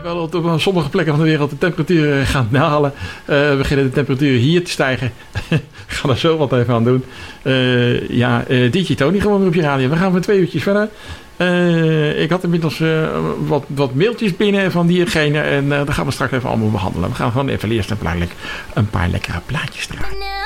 Terwijl op sommige plekken van de wereld de temperaturen gaan dalen, beginnen de temperaturen hier te stijgen. Ik ga er zo wat even aan doen. DJ Tony gewoon weer op je radio. We gaan voor 2 uurtjes verder. Ik had inmiddels wat mailtjes binnen van diegene. En daar gaan we straks even allemaal behandelen. We gaan gewoon even eerst een paar lekkere plaatjes draaien.